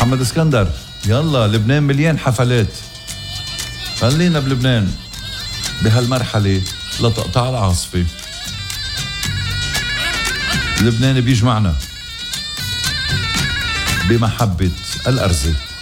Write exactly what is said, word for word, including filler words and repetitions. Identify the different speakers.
Speaker 1: محمد اسكندر، يلا لبنان مليان حفلات، خلينا بلبنان بهالمرحلة لتقطع العاصفة. لبنان بيجمعنا بمحبة الأرزة.